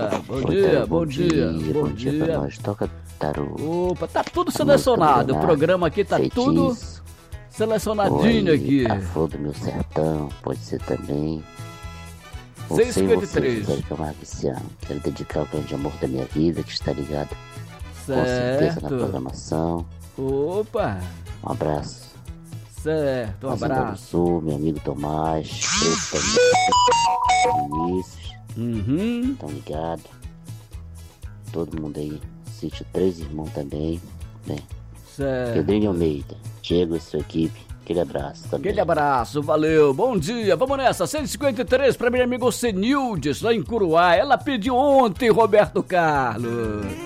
Bom dia, bom dia. Bom dia pra nós. Toca tarô. Opa, tá tudo selecionado. O programa aqui tá tudo selecionadinho aqui. A flor do meu sertão, pode ser também. 6h53. Quero dedicar ao grande amor da minha vida, que está ligado certo. Com certeza na programação. Opa. Um abraço. Certo, um abraço. Do Sul, meu amigo Tomás, Vinícius. Estão ligados. Todo mundo aí. Sítio Três Irmãos também, né? Certo. Pedrinho Almeida, Diego e sua equipe. Aquele abraço também. Aquele abraço, valeu, bom dia, vamos nessa, 153 para minha amiga Ocenildes, lá em Curuá. Ela pediu ontem, Roberto Carlos.